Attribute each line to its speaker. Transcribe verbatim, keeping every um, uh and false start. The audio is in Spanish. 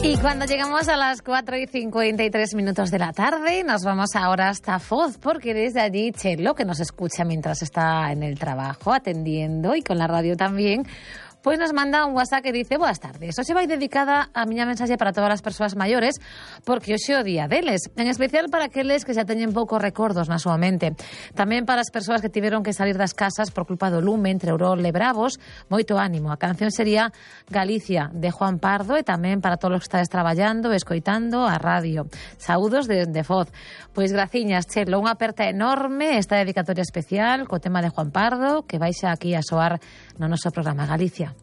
Speaker 1: Y cuando llegamos a las cuatro y cincuenta y tres minutos de la tarde, nos vamos ahora hasta Foz, porque desde allí Chelo, que nos escucha mientras está en el trabajo, atendiendo, y con la radio también, pues nos manda un WhatsApp que dice: buenas tardes, hoxe vai dedicada a miña mensaxe para todas as persoas maiores, porque hoxe é o día deles, en especial para aqueles que xa teñen poucos recordos na súa mente. Tamén para as persoas que tiveron que salir das casas por culpa do lume entre Eurol e Bravos, moito ánimo. A canción sería Galicia, de Juan Pardo, e tamén para todos os que estades traballando e escoitando a radio. Saúdos de, de Foz. Pois graciñas, Chelo, unha aperta enorme esta dedicatoria especial co tema de Juan Pardo, que vai xa aquí a soar no noso programa Galicia.